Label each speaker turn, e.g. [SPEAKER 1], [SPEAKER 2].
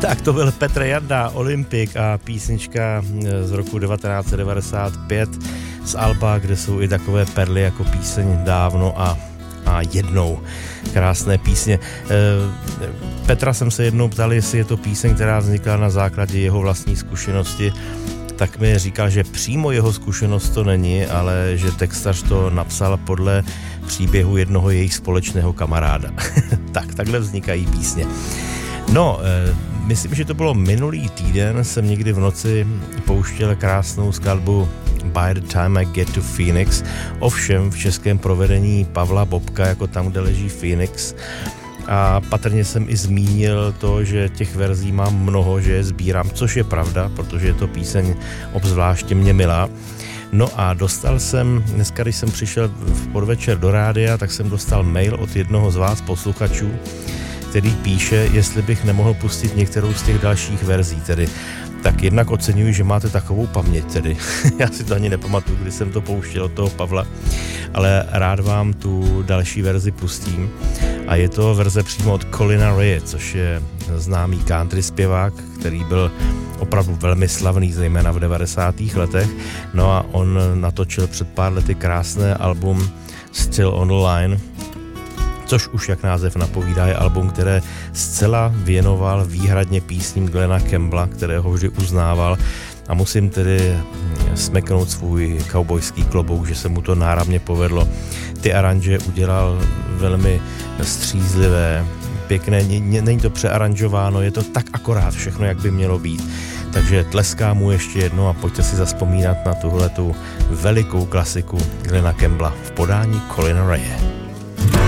[SPEAKER 1] Tak to byl Petr Janda, Olympik a písnička z roku 1995 z alba, kde jsou i takové perly jako píseň Dávno a Jednou. Krásné písně. Petra jsem se jednou ptal, jestli je to píseň, která vznikla na základě jeho vlastní zkušenosti, tak mi říkal, že přímo jeho zkušenost to není, ale že textař to napsal podle příběhu jednoho jejich společného kamaráda. Takhle vznikají písně. No, myslím, že to bylo minulý týden, jsem někdy v noci pouštěl krásnou skladbu By the Time I Get to Phoenix, ovšem v českém provedení Pavla Bobka, jako Tam, kde leží Phoenix. A patrně jsem i zmínil to, že těch verzí mám mnoho, že je sbírám, což je pravda, protože je to píseň obzvláště mě milá. No a dostal jsem, dneska když jsem přišel v podvečer do rádia, tak jsem dostal mail od jednoho z vás posluchačů, který píše, jestli bych nemohl pustit některou z těch dalších verzí, tedy. Tak jednak oceňuji, že máte takovou paměť, tedy. Já si to ani nepamatuju, kdy jsem to pouštěl od toho Pavla, ale rád vám tu další verzi pustím. A je to verze přímo od Colina Raye, což je známý country zpěvák, který byl opravdu velmi slavný, zejména v 90. letech. No a on natočil před pár lety krásné album Still on the Line, což už jak název napovídá, je album, které zcela věnoval výhradně písním Glena Campbella, kterého vždy uznával, a musím tedy smeknout svůj kaubojský klobouk, že se mu to náramně povedlo. Ty aranže udělal velmi střízlivé, pěkné, není to přearanžováno, je to tak akorát všechno, jak by mělo být. Takže tleskám mu ještě jednou a pojďte si zazpomínat na tuhletu velikou klasiku Glena Campbella v podání Colina Raye.